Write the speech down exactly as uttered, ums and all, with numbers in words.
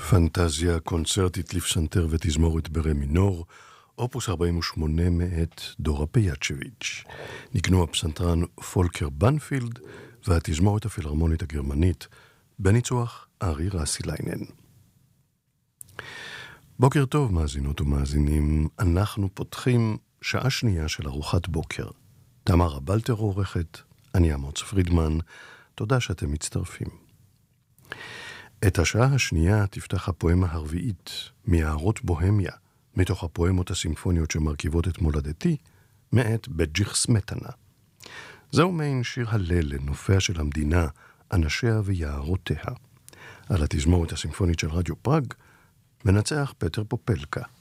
פנטזיה קונצרטית לפסנתר ותזמורת ברה מינור, אופוס ארבעים ושמונה מאת דורה פיאצ'ביץ'. ניגנו הפסנתרן פולקר בנפילד והתזמורת הפילהרמונית הגרמנית בניצוח ארי רסילאינן. בוקר טוב מאזינות ומאזינים, אנחנו פותחים שעה שנייה של ארוחת בוקר. תמרה בלטר עורכת, אני אמוץ פרידמן, תודה שאתם מצטרפים. את השעה השנייה תפתח הפואמה הרביעית מיערות בוהמיה, מתוך הפואמות הסימפוניות שמרכיבות את מולדתי, מאת בג'יך סמטנה. זהו מעין שיר הלל לנופיה של המדינה, אנשיה ויערותיה. על התזמורת הסימפונית של רדיו פראג, מנצח פטר פופלקה.